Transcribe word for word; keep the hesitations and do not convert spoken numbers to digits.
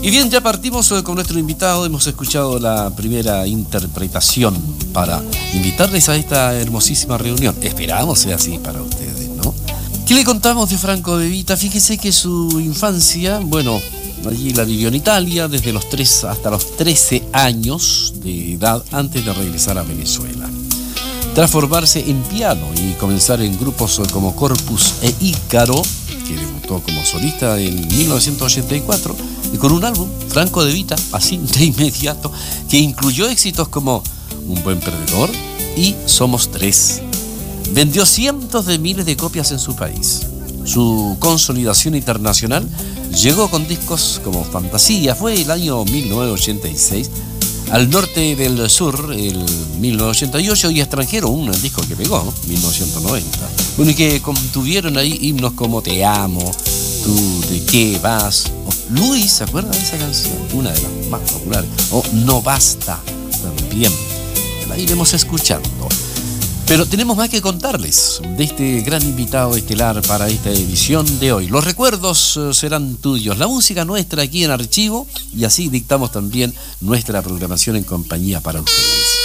Y bien, ya partimos con nuestro invitado. Hemos escuchado la primera interpretación para invitarles a esta hermosísima reunión. Esperamos sea así para ustedes, ¿no? ¿Qué le contamos de Franco De Vita? Fíjese que su infancia, bueno, allí la vivió en Italia desde los tres hasta los trece años de edad antes de regresar a Venezuela. Tras formarse en piano y comenzar en grupos como Corpus e Ícaro, que debutó como solista en mil novecientos ochenta y cuatro, y con un álbum, Franco De Vita, así de inmediato, que incluyó éxitos como Un Buen Perdedor y Somos Tres. Vendió cientos de miles de copias en su país. Su consolidación internacional llegó con discos como Fantasía, fue el año mil novecientos ochenta y seis, Al Norte del Sur, el mil novecientos ochenta y ocho, y Extranjero, un disco que pegó, ¿no? mil novecientos noventa. Bueno, y que contuvieron ahí himnos como Te Amo, Tú de qué vas, o Luis, ¿se acuerda de esa canción? Una de las más populares, o No Basta, también. La iremos escuchando. Pero tenemos más que contarles de este gran invitado estelar para esta edición de hoy. Los recuerdos serán tuyos, la música nuestra aquí en Archivo, y así dictamos también nuestra programación en compañía para ustedes.